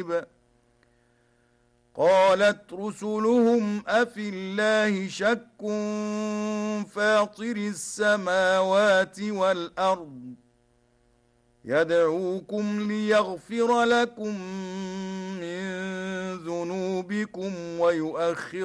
مريب. قالت رسلهم أفي الله شك فاطر السماوات والأرض يدعوكم ليغفر لكم من ذنوبكم ويؤخركم